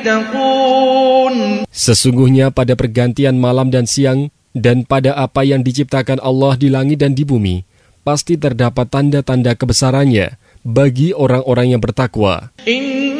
يتقون. Sesungguhnya pada pergantian malam dan siang dan pada apa yang diciptakan Allah di langit dan di bumi, pasti terdapat tanda-tanda kebesarannya bagi orang-orang yang bertakwa.